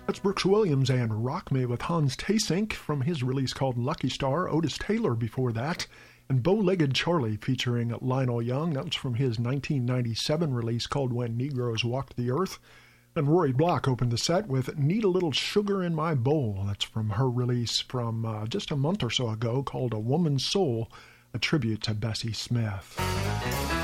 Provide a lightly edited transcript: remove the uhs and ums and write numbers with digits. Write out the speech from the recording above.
That's Brooks Williams and Rock Me with Hans Tasink from his release called Lucky Star. Otis Taylor before that. And Bow-Legged Charlie featuring Lionel Young. That was from his 1997 release called When Negroes Walked the Earth. And Rory Block opened the set with Need a Little Sugar in My Bowl. That's from her release from just a month or so ago called A Woman's Soul, a tribute to Bessie Smith.